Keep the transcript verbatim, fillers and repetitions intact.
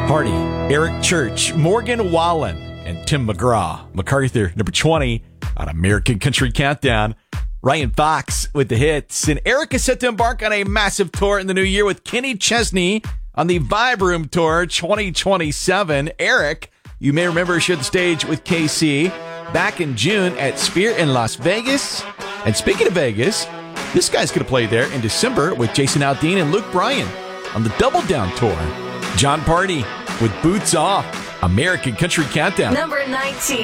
Hardy, Eric Church, Morgan Wallen, and Tim McGraw. MacArthur, number twenty on American Country Countdown. Ryan Fox with the hits. And Eric is set to embark on a massive tour in the new year with Kenny Chesney on the Vibe Room Tour twenty twenty-seven. Eric, you may remember, shared the stage with K C back in June at Sphere in Las Vegas. And speaking of Vegas, this guy's going to play there in December with Jason Aldean and Luke Bryan on the Double Down Tour. John Party with Boots Off, American Country Countdown. Number nineteen.